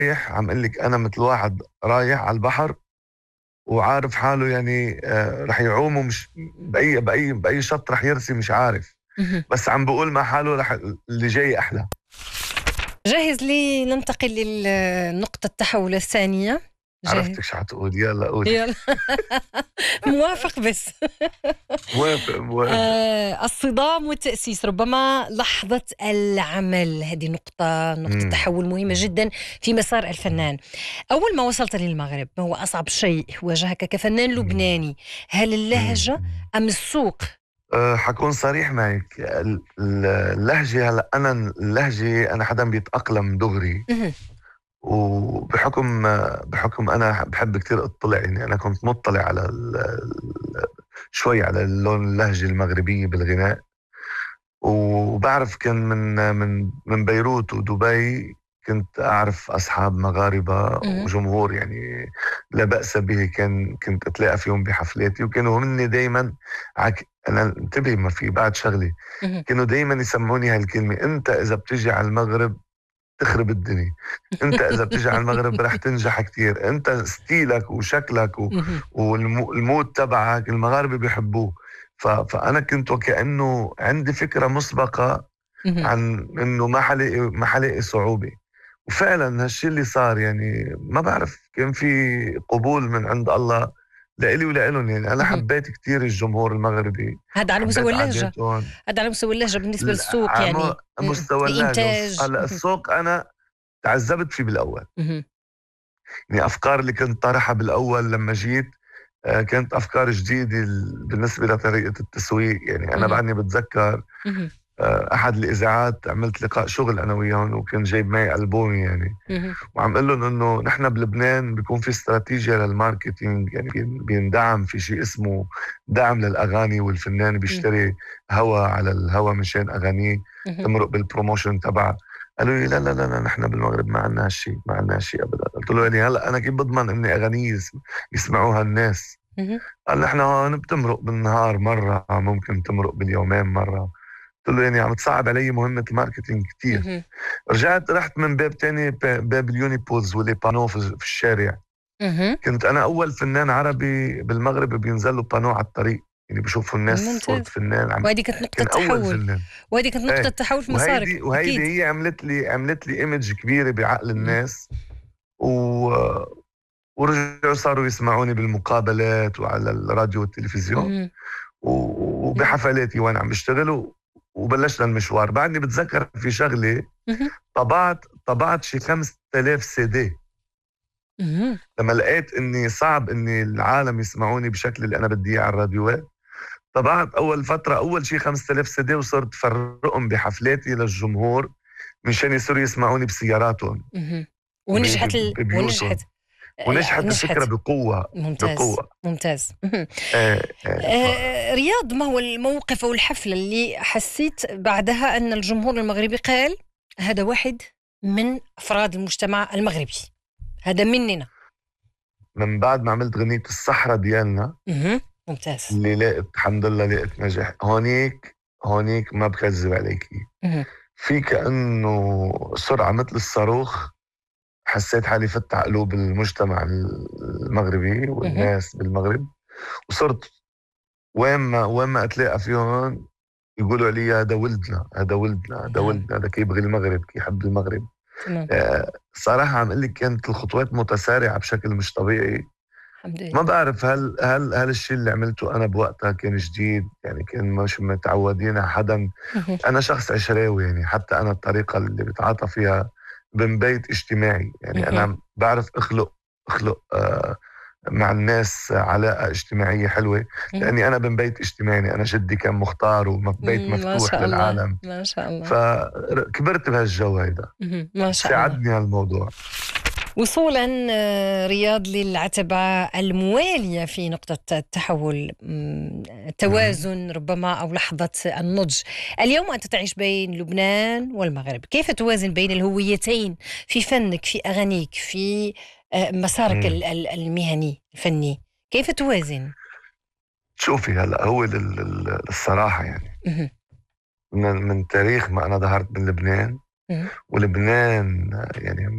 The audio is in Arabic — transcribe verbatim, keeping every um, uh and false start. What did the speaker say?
رايح عم اقول لك انا مثل واحد رايح على البحر وعارف حاله يعني آه رح يعوم ومش باي باي باي شط رح يرسي مش عارف. اهم. بس عم بقول مع حاله رح اللي جاي احلى. جاهز لننتقل للنقطة التحول الثانية؟ جاهز؟ عرفتك شو حتقول، يلا قولي. يالّا. موافق بس. موافق موافق. آآ الصِّدام والتأسيس، ربما لحظة العمل، هذه نقطة نقطة مم. تحوّل مهمة جدًا في مسار الفنان. أول ما وصلت للمغرب، ما هو أصعب شيء واجهك كفنان مم. لبناني؟ هل مم. اللهجة أم السوق؟ أه حكون صريح معك، ال- ال- اللهجة هلا أنا اللهجة أنا حدا بيتأقلم دغري. اهم. وبحكم بحكم أنا بحب كتير أطلع، يعني أنا كنت مطلع على ال ال شوي على اللون اللهجة المغربية بالغناء. وبعرف كان من من من بيروت ودبي كنت أعرف أصحاب مغاربة اهم. وجمهور يعني لا بأس به، كان كنت أتلاقى فيهم بحفلاتي وكانوا مني دايما عك... أنا انتبه ما في بعد شغلي. اهم. كانوا دايما يسموني هالكلمة: أنت إذا بتجي على المغرب تخرب الدنيا، انت اذا بتيجي على المغرب رح تنجح كتير، انت ستيلك وشكلك و... اهم. والمود تبعك المغاربة بيحبوه. ف... فانا كنت وكأنه عندي فكرة مسبقة اهم. عن انه ما حلاقي ما حلاقي صعوبة. وفعلا هالشي اللي صار، يعني ما بعرف كان في قبول من عند الله لإلي ولإلهم. يعني انا اهم. حبيت كتير الجمهور المغربي، هذا على مستوى حبيت اللهجة، عاداتهم. هذا على مستوى اللهجة بالنسبة للسوق على يعني، إمم، مستوى اللهجة. الإنتاج. هلا اهم. السوق انا تعذبت فيه بالاول. اهم. يعني أفكار اللي كنت طرحها بالأول لما جيت آه، كانت أفكار جديدة ال- بالنسبة لطريقة التسويق. يعني أنا اهم. بعدني بتذكر اهم. آه، أحد الإذاعات عملت لقاء شغل أنا وياهم وكان جايب معي ألبومي يعني. اهم. وعم قل لهم إنه نحن بلبنان بيكون في استراتيجية للماركتينج، يعني بين- بيندعم في شيء اسمه دعم للأغاني، والفنان إمم. بيشتري هوا على الهوا مشان أغانيه اهم. تمرق بالبروموشن تبعها. قالوا لي لا لا لا لا، نحن بالمغرب ما عندنا هالشيء، ما عندنا هالشيء ابدا. قلت له يعني هلا انا كيف بضمن اني اغاني يس- يسمعوها الناس؟ اهم. قال نحن هون بتمرق بالنهار مره، ممكن تمرق باليومين مره. قلت له يعني عم تصعب علي مهمه الماركتينج كتير. اهم. رجعت رحت من باب تاني، ب- باب اليونيبولز واللي بانو في في الشارع. اهم. كنت انا اول فنان عربي بالمغرب بينزل له بانو على الطريق، يعني بشوفوا الناس صورة ممتاز. فنان عم. وهذه كانت نقطة كان اول تحوّل، فنان. وهذه كانت نقطة ايه. تحوّل في مسارك، وهيدي وهيدي أكيد. هي عملت لي عملت لي ايمج كبيره بعقل اهم. الناس. و... ورجعوا صاروا يسمعوني بالمقابلات وعلى الراديو والتلفزيون اهم. و... اهم. وبحفلاتي وانا عم بشتغل و... وبلشنا المشوار. بعدني بتذكر في شغله، اهم. طبعت طبعت شي خمسة آلاف سي دي اهم. لما لقيت اني صعب اني العالم يسمعوني بشكل اللي انا بدي اياه على الراديوات. طبعت اول فتره اول شي خمسة آلاف سي دي وصرت فرقهم بحفلاتي للجمهور مشان يصيروا يسمعوني بسياراتهم اهم. وب- ونجحت ال ب- ببيوتهم. ونجحت. آآ ونجحت الفكرة نجحت. بقوة. ممتاز، بقوة. ممتاز. اهم. ايه ايه ف... آآ رياض، ما هو الموقف أو الحفلة اللي حسّيت بعدها أن الجمهور المغربي قال: هذا واحد من أفراد المجتمع المغربي، هذا مننا؟ من بعد ما عملت غنية الصحراء ديالنا اهم. ممتاز. اللي لاقت الحمد لله لاقت نجاح، هونيك هونيك ما بكذب عليكي، اهم. في كأنه سرعة مثل الصاروخ. حسيت حالي فت على قلوب المجتمع المغربي اهم. والناس بالمغرب. وصرت وين ما وين ما اتلاقى فيهم يقولوا علي هذا ولدنا، هذا ولدنا، هذا نعم. ولدنا، هذا كي يبغي المغرب، كي يحب المغرب. تمام. آه، صراحة عم اقول لك كانت الخطوات متسارعة بشكل مش طبيعي. الحمد ما لله. بعرف هل هل هل الشيء اللي عملته انا بوقتها كان جديد، يعني كان مش متعودين على حدا. اهم. انا شخص عشراوي، يعني حتى انا الطريقة اللي بتعاطى فيها من بيت اجتماعي، يعني اهم. انا بعرف اخلق اخلق آه مع الناس علاقة اجتماعية حلوة. اهم. لاني انا من بيت اجتماعي، يعني انا جدي كان مختار وبيت إمم، ما مفتوح شاء الله، للعالم. ما شاء الله. فكبرت بهالجو هيدا. اهم. ما شاء الله. ساعدني هالموضوع. وصولا آه، رياض للعتبة الموالية في نقطة التحول، مم، مم. توازن ربما أو لحظة النضج. اليوم أنت تعيش بين لبنان والمغرب، كيف توازن بين الهويتين في فنك، في أغانيك، في آه، مسارك مم. ال- ال- المهني الفني؟ كيف توازن؟ شوفي هلا هو لل- لل- للصراحة يعني مهم. من, من تاريخ ما أنا ظهرت من لبنان. مهم. ولبنان يعني